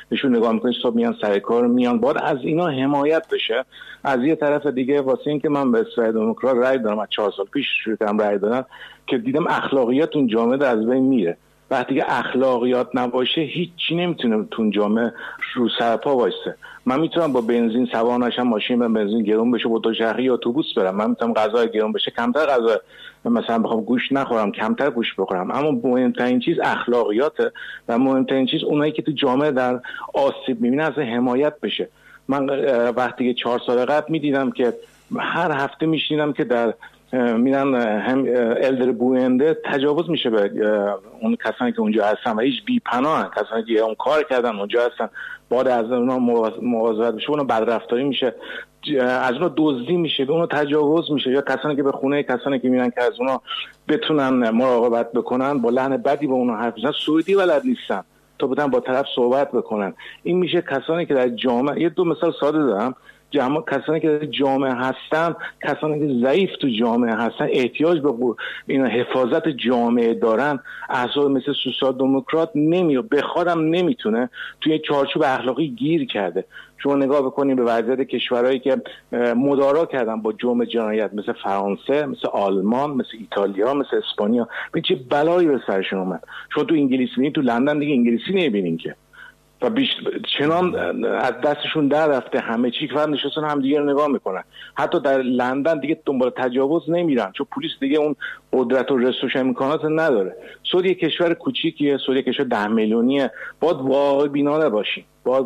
نشون نگاه میکنی صبح میان سر کار میان، باید از اینا حمایت بشه. از یه طرف دیگه واسه این که من به اسرائیل دموکرات رای دادم، از 4 سال پیش شروع کردم رای دادن که دیدم اخلاقیات اون جامعه از بین میره. وقتی که اخلاقیات نباشه هیچی نمیتونه تو جامعه رو سرپا وایسه. من میتونم با بنزین سوار نشم، ماشین من بنزین گرون بشه با دوچرخه یا اتوبوس برم، من میتونم غذا گرون بشه کمتر غذا مثلا بخوام گوشت نخورم کمتر گوشت بخورم، اما مهمترین چیز اخلاقیاته و مهمترین چیز اونایی که تو جامعه در آسیب میبینه از حمایت بشه. من وقتی که 4 سال قبل میدیدم که هر هفته میشنیدم که در میرن هم الدر بوینده تجاوز میشه به اون کسانی که اونجا هستن و هیچ بی‌پناهن، کسانی که اون کار کردن اونجا هستن، بعد از اونها مواظبت بشه، اونها بدرفتاری میشه، از اونها دزدی میشه، به اونها تجاوز میشه، یا کسانی که به خونه کسانی که میرن که از اونها بتونن مراقبت بکنن با لحن بدی با اونها حرف میزنن، سعودی بلد نیستن تا بتونن با طرف صحبت بکنن. این میشه کسانی که در جامعه، یه 2 مثال ساده دارم، کسانی که در جامعه هستن، کسانی که ضعیف تو جامعه هستن، احتیاج به این حفاظت جامعه دارن، احزاب مثل سوسیال دموکرات بخوادم نمیتونه توی چارچوب اخلاقی گیر کرده. شما نگاه بکنید به وضعیت کشورهایی که مدارا کردن با جرم جنایت مثل فرانسه، مثل آلمان، مثل ایتالیا، مثل اسپانیا، به چه بلایی به سرشون اومد. شما تو انگلیس میبینید، تو لندن دیگه انگلیسی نمیبینین که، و چنان از دستشون در رفته همه چی که فقط نشستن همدیگه رو نگاه میکنن. حتی در لندن دیگه دنبال تجاوز نمیرن چون پلیس دیگه اون قدرت و رسوشن امکانات نداره. سعودی کشور کوچیکیه، سعودی کشور 10 میلیونیه. باید واقعی بی‌نانه باشیم،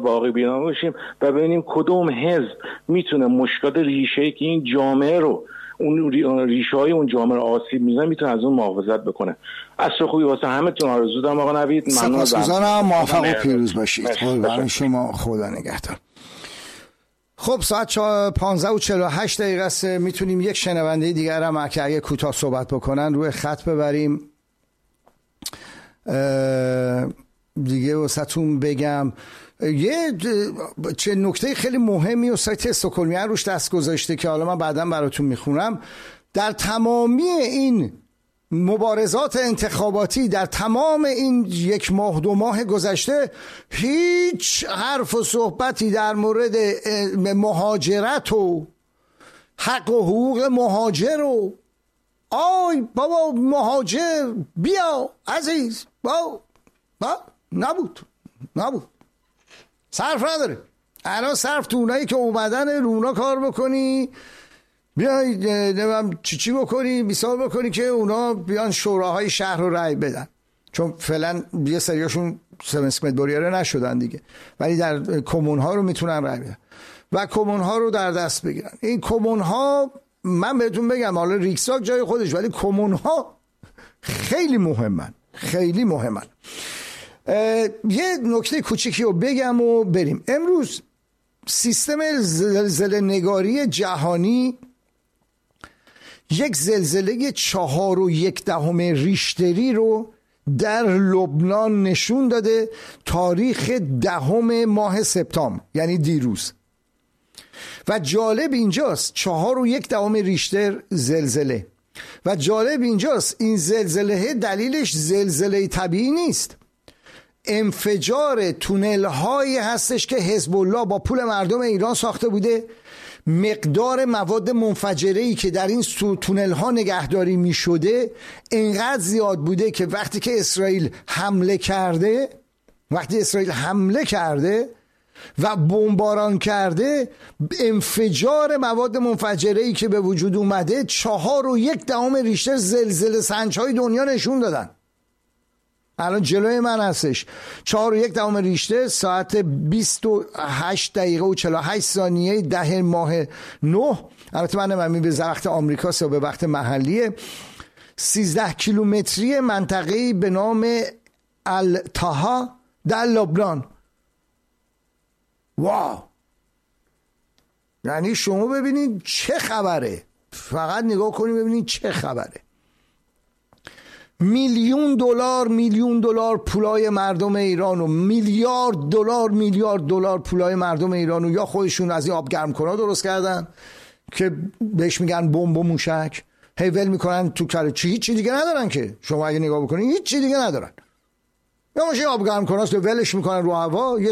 و ببینیم کدوم حزب میتونه مشکلات ریشه‌ای که این جامعه رو، اون ریشه‌های اون جامعه رو آسیب میزنه، میتونه از اون محافظت بکنه. عصر خوبی واسه همتون آرزو دارم آقا نوید. سپاسگزارم، موفق و پیروز باشید. قربان شما، خدا نگهدار. خب ساعت 15:48 است. میتونیم یک شنونده دیگر هم که اگه کوتاه صحبت بکنن روی خط ببریم. دیگه واسهتون بگم چه نکته خیلی مهمی و سایت استکهلمی روش دست گذاشته که حالا من بعداً براتون میخونم. در تمامی این مبارزات انتخاباتی، در تمام این 1 ماه 2 ماه گذشته، هیچ حرف و صحبتی در مورد مهاجرت و حق و حقوق مهاجر و آی بابا مهاجر بیا عزیز نبود. صرف نداره. الان صرف تو اونایی که اومدن رونا کار بکنی، بیای نمیم چی بکنی، بیسار بکنی که اونا بیان شوراهای شهر رو رای بدن، چون فعلا یه سریاشون سمسکمت بریاره نشدن دیگه، ولی در کمون ها رو میتونن رای بدن و کمون ها رو در دست بگیرن. این کمون ها من بهتون بگم، حالا ریکساک جای خودش، ولی کمون ها خیلی مهمن. یه نکته کوچیکی رو بگم و بریم. امروز سیستم زلزله نگاری جهانی یک زلزله 4.1 ریشتری رو در لبنان نشون داده، تاریخ 10 ماه سپتامبر، یعنی دیروز. و جالب اینجاست 4.1 ریشتر زلزله، و جالب اینجاست این زلزله دلیلش زلزله طبیعی نیست، انفجار تونل هایی هستش که حزب الله با پول مردم ایران ساخته بوده. مقدار مواد منفجره‌ای که در این تونل ها نگهداری می شده اینقدر زیاد بوده که وقتی اسرائیل حمله کرده و بمباران کرده، انفجار مواد منفجره‌ای که به وجود اومده 4.1 ریشتر زلزله سنج‌های دنیا نشون دادن. الان جلوی من هستش 4.1 ریشتر، ساعت 28 دقیقه و 48 ثانیه 10 ماه 9. البته من به وقت آمریکاست و به وقت محلیه. 13 کیلومتری منطقه‌ای به نام التاها در لبنان. واو، یعنی شما ببینید چه خبره، فقط نگاه کنید ببینید چه خبره. میلیون دلار پولای مردم ایران و میلیارد دلار پولای مردم ایران و یا خودشون از این آب گرم کنا درست کردن که بهش میگن بمب و موشک، هی ول میکنن تو کره، هیچی دیگه ندارن که شما اگه نگاه بکنید هیچی دیگه ندارن. یا ماشین آب گرم کناست ولش میکنن رو هوا،